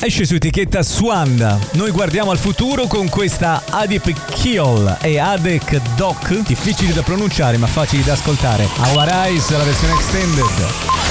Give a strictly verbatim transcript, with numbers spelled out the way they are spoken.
Esce su etichetta Swanda. Noi guardiamo al futuro con questa Adip Kiol e Adek Doc, difficili da pronunciare ma facili da ascoltare. Our Eyes, la versione extended.